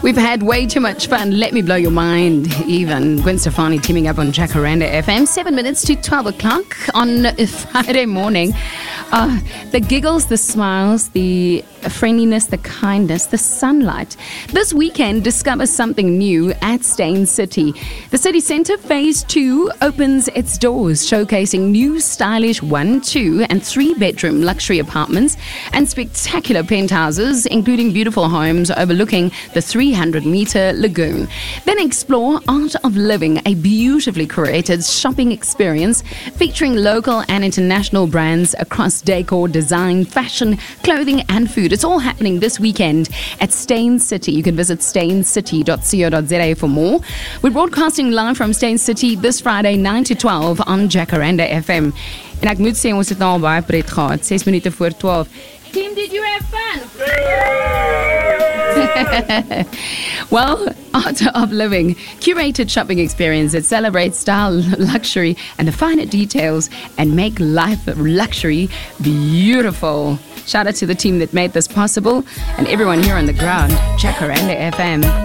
We've had way too much fun. Let me blow your mind. Even Gwen Stefani teaming up on Jacaranda FM. 7 minutes to 12 o'clock on a Friday morning. The giggles, the smiles, the friendliness, the kindness, the sunlight. This weekend, discover something new at Stain City. The city centre Phase 2 opens its doors, showcasing new stylish 1, 2 and 3 bedroom luxury apartments and spectacular penthouses, including beautiful homes overlooking the 300-metre lagoon. Then explore Art of Living, a beautifully curated shopping experience featuring local and international brands across decor, design, fashion, clothing and food. It's all happening this weekend at Stain City. You can visit staincity.co.za for more. We're broadcasting live from Stain City this Friday 9 to 12 on Jacaranda FM. En ek moet sê ons het nou al baie pret gehad. 6 minute voor 12. Team, did you have fun? Well, Art of Living, curated shopping experience that celebrates style, luxury, and the finer details and make life luxury beautiful. Shout out to the team that made this possible and everyone here on the ground. Jacaranda FM.